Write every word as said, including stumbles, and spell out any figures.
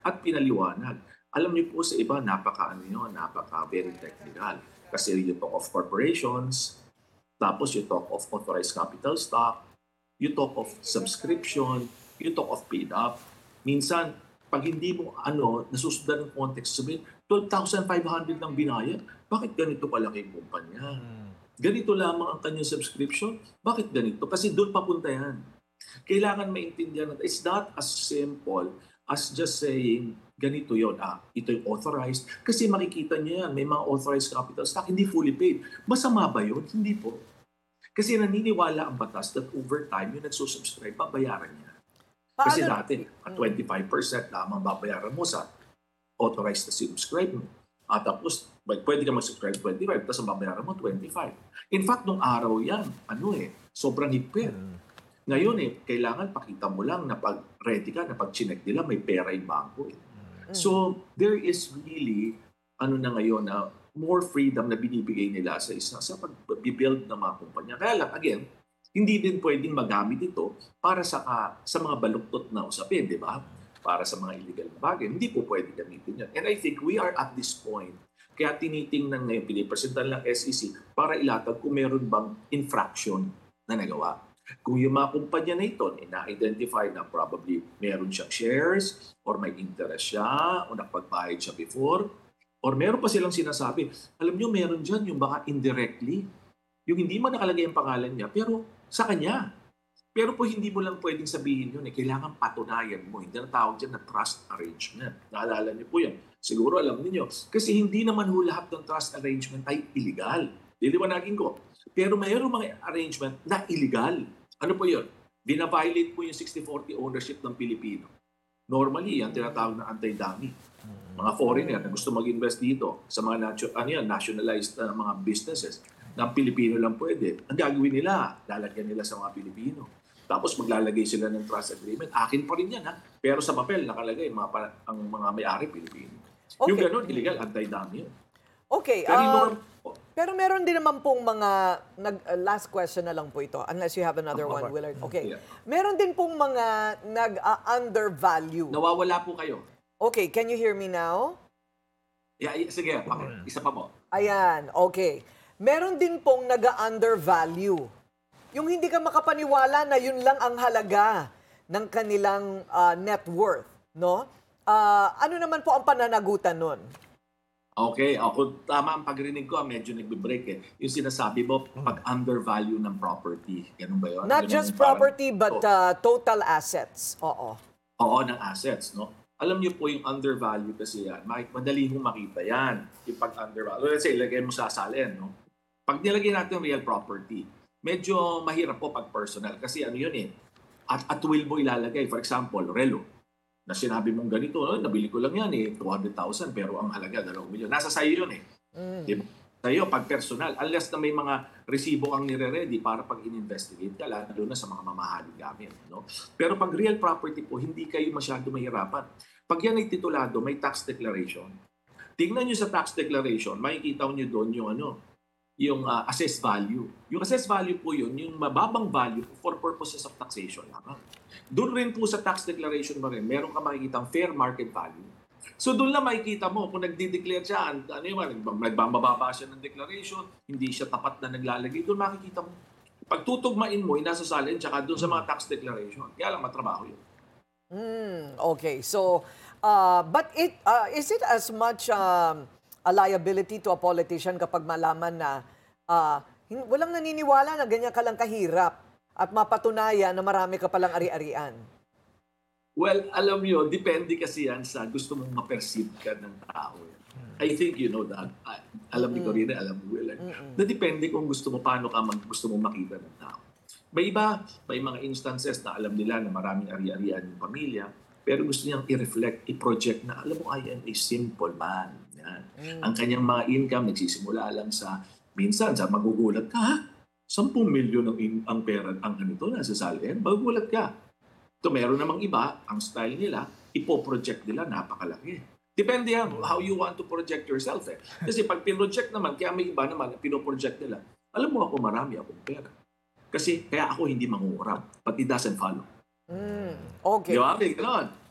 at pinaliwanag. Alam niyo po sa iba, napaka-ano yun, napaka very technical. Kasi you talk of corporations, tapos you talk of authorized capital stock, you talk of subscription, you talk of paid up. Minsan, pag hindi mo ano, nasusundan ng context, sabihin, twelve thousand five hundred lang binayad. Bakit ganito kalaki yung kumpanya? Mm. Ganito lamang ang kanyang subscription? Bakit ganito? Kasi doon papunta yan. Kailangan maintindihan natin, it's not as simple as just saying, ganito yon ah, ito yung authorized. Kasi makikita niyo yan, may mga authorized capital stock, hindi fully paid. Masama ba yun? Hindi po. Kasi naniniwala ang batas that over time, yung nagsusubscribe, babayaran niya. Kasi Paano dati, at mm. twenty-five percent lamang babayaran mo sa authorized na subscribe mo. At tapos, like, pwede ka mag-subscribe twenty-five, tapos ang babayaran mo twenty-five. In fact, nung araw yan, ano eh, sobrang higpit. Mm. Ngayon eh, kailangan pakita mo lang na pag ready ka, na pag chinek nila, may pera yung bangko eh. Mm. So, there is really, ano na ngayon, na more freedom na binibigay nila sa isa sa pag-build ng mga kumpanya. Kaya lang, again, hindi din pwedeng magamit ito para sa uh, sa mga baluktot na usapin, di ba? Para sa mga illegal na bagay. Hindi po pwede gamitin yan. And I think we are at this point. Kaya tinitingnan ngayon, pinipresentan ng S E C para ilatag kung meron bang infraction na nagawa. Kung yung mga kumpanya na ito, na-identify na probably meron siyang shares or may interest siya o nakapagbayad siya before, or meron pa silang sinasabi, alam nyo, meron dyan yung baka indirectly, yung hindi mo nakalagay ang pangalan niya, pero sa kanya. Pero po hindi mo lang pwedeng sabihin yun, eh, kailangan patunayan mo. Hindi na tawag dyan na trust arrangement. Naalala niyo po yan. Siguro alam niyo kasi hindi naman ho lahat ng trust arrangement ay illegal. Liliwanagin ko. Pero mayroong mga arrangement na illegal. Ano po yun? Bina-violate po yung sixty forty ownership ng Pilipino. Normally, yan tinatawag na anti-dummy. Mga foreigner na gusto mag-invest dito sa mga natu- ano yan, nationalized uh, mga businesses na Pilipino lang pwede. Ang gagawin nila, lalagyan nila sa mga Pilipino. Tapos maglalagay sila ng trust agreement. Akin pa rin yan, ha? Pero sa papel, nakalagay mga, pa- ang mga may-ari Pilipino. Yung Okay. gano'n, illegal, anti-dummy yun. Okay, Pero yung ah, norm, oh, pero meron din naman pong mga nag uh, last question na lang po ito unless you have another oh, one, oh, Willard. Okay. yeah. Meron din pong mga nag-undervalue. Nawawala po kayo. Okay, can you hear me now? Yeah, yeah, sige, okay. Isa pa po. Ayan, okay. Meron din pong nag-undervalue. Yung hindi ka makapaniwala na yun lang ang halaga ng kanilang ah, net worth, no? Ah, ano naman po ang pananagutan nun? Okay, ako tama ang pagrinig ko, ah, medyo nagbe-break eh. Yung sinasabi mo, pag-undervalue ng property. Ganun ba yun? Not Ganun just yung parang- property but Oh, ah, total assets. Oo. oo, ng assets, no? Alam niyo po yung undervalue kasi yan, ma- madali mong makita yan. Yung pag-undervalue. Let's say, ilagay mo sa salin, no? Pag nilagay natin real property, medyo mahirap po pag personal kasi ano yun eh, at, at will mo ilalagay. For example, relo, na sinabi mong ganito, oh, nabili ko lang yan eh, two hundred thousand pero ang halaga, dalawang milyon. Nasa sa'yo yun eh. Mm. Di ba? Sa'yo, pag personal, unless na may mga resibo kang nire-ready para pag in-investigate ka, lalo na sa mga mamahaling gamit. No? Pero pag real property po, hindi kayo masyado mahirapan. Pag yan ay titulado, may tax declaration. Tingnan nyo sa tax declaration, makikita nyo doon yung ano, yung uh, assessed value. Yung assessed value po yun, yung mababang value for purposes of taxation lamang. Doon rin po sa tax declaration mo rin, meron ka makikita fair market value. So doon lang makikita mo kung nagdi-declare siya, ano yun, nagbababa siya ng declaration, hindi siya tapat na naglalagay, doon makikita mo. Pag tutugmain mo, inasa salin, tsaka doon sa mga tax declaration. Kaya lang matrabaho yun. Mm, okay. So, uh, but it uh, is it as much um, a liability to a politician kapag malaman na uh, hin- walang naniniwala na ganyan ka lang kahirap at mapatunayan na marami ka palang ari-arian? Well, alam mo, depende kasi yan sa gusto mong ma-perceive ka ng tao. I think you know that. I- Alam ni Corina, alam mo, Will. Na depende kung gusto mo, paano ka mag, gusto mong makita ng tao. May iba, may mga instances na alam nila na maraming ari-arian yung pamilya, pero gusto niyang i-reflect, i-project na, alam mo, I am a simple man. Yan. Ang kanyang mga income nagsisimula lang sa, minsan, sa magugulat ka, ha? ten milyon ang, in- ang pera, ang ganito, nasa salin, magugulat ka. So, meron namang iba, ang style nila, ipoproject nila, napakalaki. Depende yan, how you want to project yourself. Eh. Kasi pag pinroject naman, kaya may iba naman, pinoproject nila, alam mo ako, marami akong pera. Kasi kaya ako hindi mangungurap, but it doesn't follow. Mm, Di okay. ba? May ganon.